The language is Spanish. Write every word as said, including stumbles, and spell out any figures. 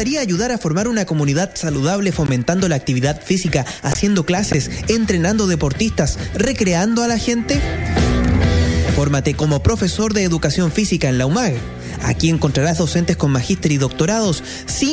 gustaría ayudar a formar una comunidad saludable fomentando la actividad física, haciendo clases, entrenando deportistas, recreando a la gente? Fórmate como profesor de educación física en la U M A G. Aquí encontrarás docentes con magíster y doctorados sin